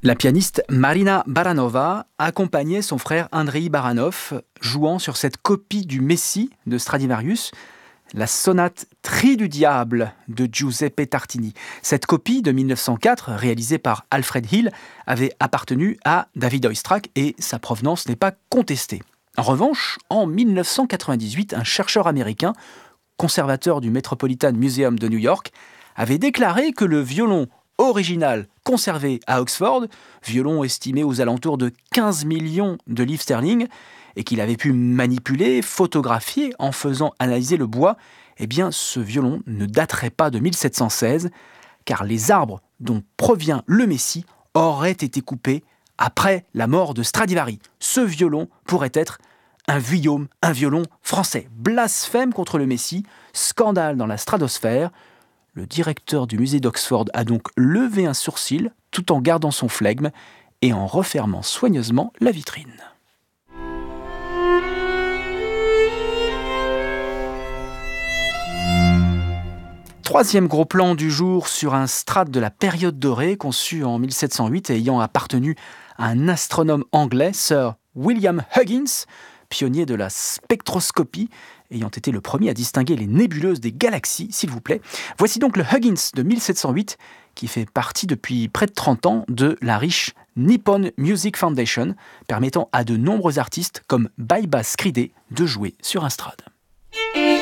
La pianiste Marina Baranova accompagnait son frère Andrei Baranov, jouant sur cette copie du Messie de Stradivarius, la sonate Tri du diable de Giuseppe Tartini. Cette copie de 1904, réalisée par Alfred Hill, avait appartenu à David Oistrakh et sa provenance n'est pas contestée. En revanche, en 1998, un chercheur américain, conservateur du Metropolitan Museum de New York, avait déclaré que le violon original conservé à Oxford, violon estimé aux alentours de 15 millions de livres sterling, et qu'il avait pu manipuler, photographier en faisant analyser le bois, eh bien ce violon ne daterait pas de 1716, car les arbres dont provient le Messie auraient été coupés après la mort de Stradivari. Ce violon pourrait être un violon français. Blasphème contre le Messie, scandale dans la stratosphère. Le directeur du musée d'Oxford a donc levé un sourcil tout en gardant son flegme et en refermant soigneusement la vitrine. Troisième gros plan du jour sur un Strad de la période dorée conçu en 1708 et ayant appartenu à un astronome anglais, Sir William Huggins, pionnier de la spectroscopie, ayant été le premier à distinguer les nébuleuses des galaxies, s'il vous plaît. Voici donc le Huggins de 1708, qui fait partie depuis près de 30 ans de la riche Nippon Music Foundation, permettant à de nombreux artistes comme Baiba Skride de jouer sur un Strad.